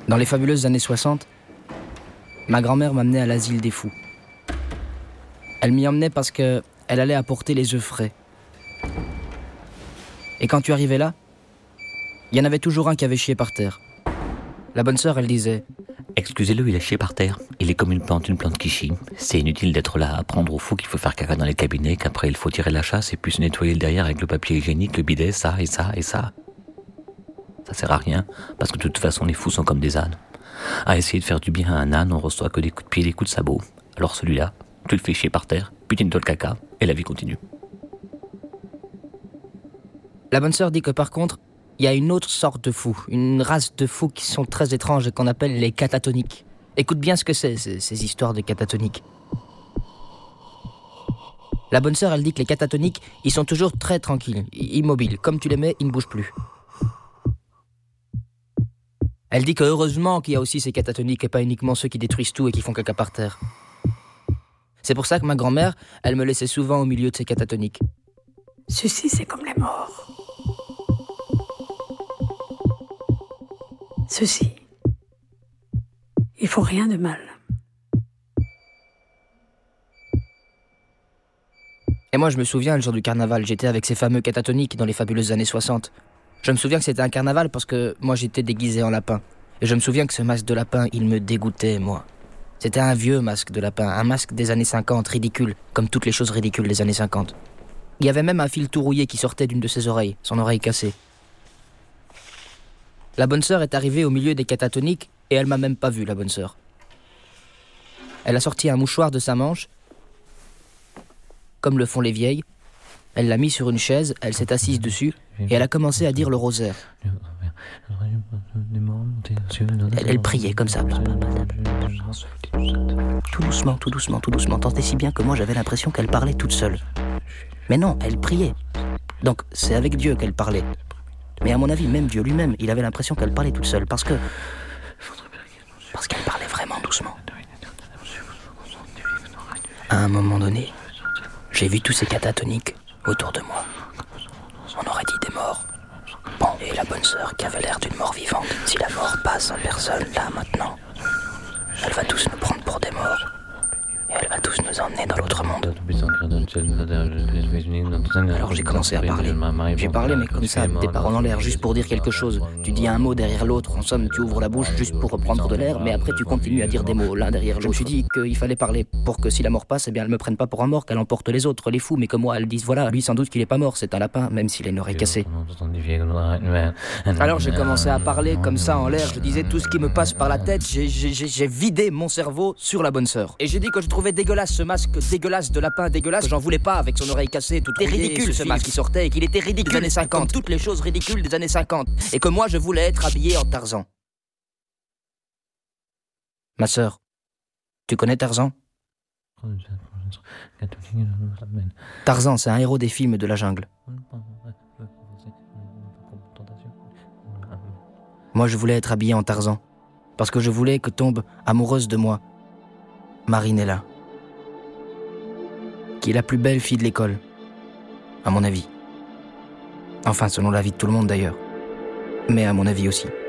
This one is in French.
Dans les fabuleuses années 60, ma grand-mère m'amenait à l'asile des fous. Elle m'y emmenait parce qu'elle allait apporter les œufs frais. Et quand tu arrivais là, il y en avait toujours un qui avait chié par terre. La bonne sœur, elle disait « Excusez-le, il a chié par terre. Il est comme une plante qui chie. C'est inutile d'être là à apprendre aux fous qu'il faut faire caca dans les cabinets, qu'après il faut tirer la chasse et puis se nettoyer le derrière avec le papier hygiénique, le bidet, ça et ça et ça. Ça sert à rien, parce que de toute façon les fous sont comme des ânes. À essayer de faire du bien à un âne, on reçoit que des coups de pied et des coups de sabot. Alors celui-là, tu le fais chier par terre, puis tu nettoies le caca, et la vie continue. » La bonne sœur dit que par contre, il y a une autre sorte de fous, une race de fous qui sont très étranges et qu'on appelle les catatoniques. Écoute bien ce que c'est, ces histoires de catatoniques. La bonne sœur, elle dit que les catatoniques, ils sont toujours très tranquilles, immobiles. Comme tu les mets, ils ne bougent plus. Elle dit que heureusement qu'il y a aussi ces catatoniques et pas uniquement ceux qui détruisent tout et qui font caca par terre. C'est pour ça que ma grand-mère, elle me laissait souvent au milieu de ces catatoniques. Ceci, c'est comme les morts. Ceci, il faut rien de mal. Et moi, je me souviens, le jour du carnaval, j'étais avec ces fameux catatoniques dans les fabuleuses années 60. Je me souviens que c'était un carnaval parce que moi, j'étais déguisé en lapin. Et je me souviens que ce masque de lapin, il me dégoûtait, moi. C'était un vieux masque de lapin, un masque des années 50, ridicule, comme toutes les choses ridicules des années 50. Il y avait même un fil tout rouillé qui sortait d'une de ses oreilles, son oreille cassée. La bonne sœur est arrivée au milieu des catatoniques et elle m'a même pas vu, la bonne sœur. Elle a sorti un mouchoir de sa manche, comme le font les vieilles. Elle l'a mis sur une chaise, elle s'est assise dessus et elle a commencé à dire le rosaire. Elle priait comme ça. Tout doucement, tout doucement, tout doucement. Tant et si bien que moi j'avais l'impression qu'elle parlait toute seule. Mais non, elle priait. Donc c'est avec Dieu qu'elle parlait. Mais à mon avis, même Dieu lui-même, il avait l'impression qu'elle parlait toute seule. Parce qu'elle parlait vraiment doucement. À un moment donné, j'ai vu tous ces catatoniques autour de moi. On aurait dit des morts. Bon, et la bonne sœur qui avait l'air d'une mort vivante. Si la mort passe en personne, là, maintenant, elle va tous nous prendre pour des morts. Et elle va tous nous emmener dans l'autre monde. Alors j'ai commencé à parler. J'ai parlé, mais comme ça, des paroles en l'air, juste pour dire quelque chose. Tu dis un mot derrière l'autre, en somme, tu ouvres la bouche juste pour reprendre de l'air, mais après tu continues à dire des mots l'un derrière l'autre. Je me suis dit qu'il fallait parler pour que si la mort passe, eh bien elle me prenne pas pour un mort, qu'elle emporte les autres, les fous, mais que moi, elle dise voilà, lui sans doute qu'il est pas mort, c'est un lapin, même s'il a une oreille cassée. Alors j'ai commencé à parler comme ça en l'air, je disais tout ce qui me passe par la tête, j'ai vidé mon cerveau sur la bonne sœur. Et j'ai dit que je trouvais dégueulasse ce masque dégueulasse de lapin dégueulasse, que j'en voulais pas avec son oreille cassée, tout était ridicule ce masque qui sortait et qu'il était ridicule des années 50, toutes les choses ridicules des années 50, et que moi je voulais être habillé en Tarzan. Ma sœur, tu connais Tarzan ? Tarzan, c'est un héros des films de la jungle. Moi je voulais être habillé en Tarzan, parce que je voulais que tombe amoureuse de moi Marinella, qui est la plus belle fille de l'école, à mon avis. Enfin, selon l'avis de tout le monde d'ailleurs. Mais à mon avis aussi.